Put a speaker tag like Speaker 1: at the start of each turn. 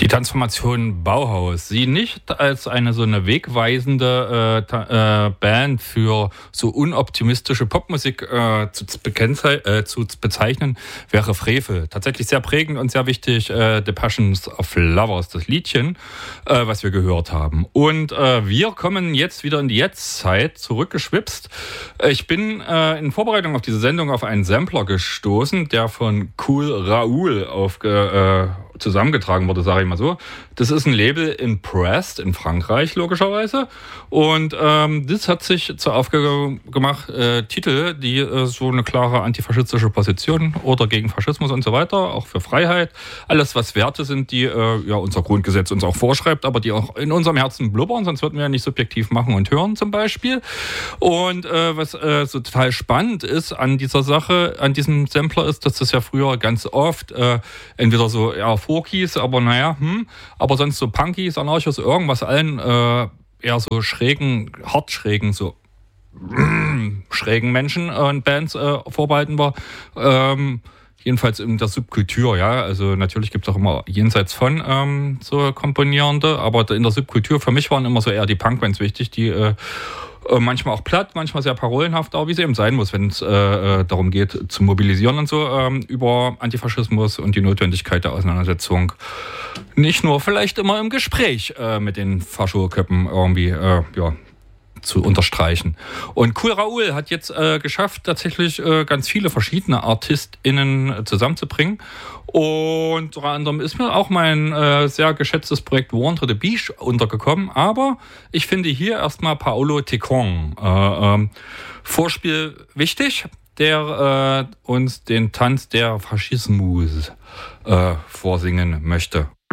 Speaker 1: Die Transformation Bauhaus, sie nicht als so eine wegweisende Band für so unoptimistische Popmusik zu bezeichnen, wäre Frevel. Tatsächlich sehr prägend und sehr wichtig, The Passions of Lovers, das Liedchen, was wir gehört haben. Und wir kommen jetzt wieder in die Jetztzeit, zurückgeschwipst. Ich bin in Vorbereitung auf diese Sendung auf einen Sampler gestoßen, der von Cool Raoul zusammengetragen wurde, sage ich mal so. Das ist ein Label in Brest in Frankreich, logischerweise. Und das hat sich zur Aufgabe gemacht, Titel, die so eine klare antifaschistische Position oder gegen Faschismus und so weiter, auch für Freiheit, alles was Werte sind, die unser Grundgesetz uns auch vorschreibt, aber die auch in unserem Herzen blubbern, sonst würden wir ja nicht subjektiv machen und hören zum Beispiel. Und was so total spannend ist an dieser Sache, an diesem Sampler ist, dass das ja früher ganz oft entweder so Folkies, aber aber sonst so Punkies, Anarchos, irgendwas allen eher so hartschrägen, so schrägen Menschen und Bands vorbehalten war. Jedenfalls in der Subkultur, ja. Also natürlich gibt es auch immer jenseits von so Komponierende, aber in der Subkultur für mich waren immer so eher die Punkbands wichtig, die manchmal auch platt, manchmal sehr parolenhaft, aber wie es eben sein muss, wenn es darum geht, zu mobilisieren und so, über Antifaschismus und die Notwendigkeit der Auseinandersetzung. Nicht nur vielleicht immer im Gespräch mit den Faschoköppen irgendwie, zu unterstreichen. Und Cool Raoul hat jetzt geschafft, tatsächlich ganz viele verschiedene ArtistInnen zusammenzubringen. Und unter anderem ist mir auch mein sehr geschätztes Projekt War Under the Beach untergekommen. Aber ich finde hier erstmal Paolo Tecon. Vorspiel wichtig, der uns den Tanz der Faschismus vorsingen möchte.